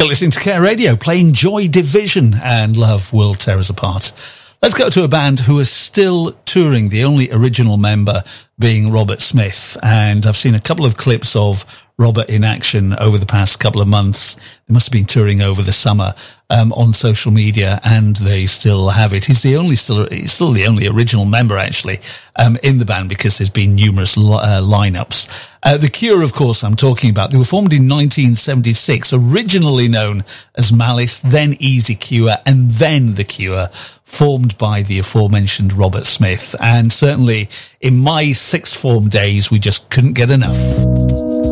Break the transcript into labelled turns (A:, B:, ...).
A: You're listening to Care Radio, playing Joy Division and Love Will Tear Us Apart. Let's go to a band who is still touring, the only original member being Robert Smith. And I've seen a couple of clips of Robert in action over the past couple of months. They must have been touring over the summer on social media, and they still have it. He's still the only original member, actually, in the band, because there's been numerous lineups. The Cure, of course, I'm talking about. They were formed in 1976, originally known as Malice, then Easy Cure, and then The Cure, formed by the aforementioned Robert Smith. And certainly in my sixth form days, we just couldn't get enough.